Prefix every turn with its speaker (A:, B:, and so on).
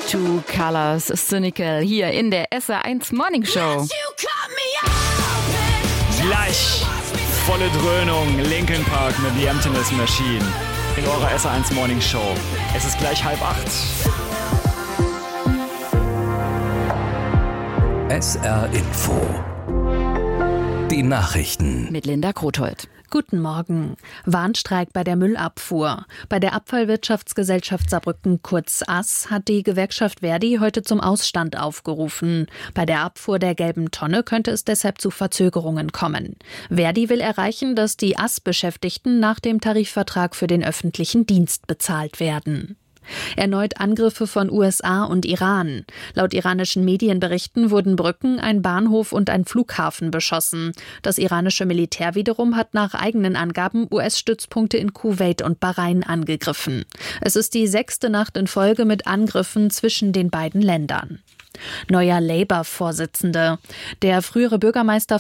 A: Two Colors Cynical hier in der SR1 Morning Show.
B: Gleich volle Dröhnung, Linkin Park mit The Emptiness Machine in eurer SR1 Morning Show. Es ist gleich 7:30.
C: SR Info. Die Nachrichten.
A: Mit Linda Krothold.
D: Guten Morgen. Warnstreik bei der Müllabfuhr. Bei der Abfallwirtschaftsgesellschaft Saarbrücken, kurz ASS, hat die Gewerkschaft Verdi heute zum Ausstand aufgerufen. Bei der Abfuhr der gelben Tonne könnte es deshalb zu Verzögerungen kommen. Verdi will erreichen, dass die ASS-Beschäftigten nach dem Tarifvertrag für den öffentlichen Dienst bezahlt werden. Erneut Angriffe von USA und Iran. Laut iranischen Medienberichten wurden Brücken, ein Bahnhof und ein Flughafen beschossen. Das iranische Militär wiederum hat nach eigenen Angaben US-Stützpunkte in Kuwait und Bahrain angegriffen. Es ist die 6. Nacht in Folge mit Angriffen zwischen den beiden Ländern. Neuer Labour-Vorsitzender. Der frühere Bürgermeister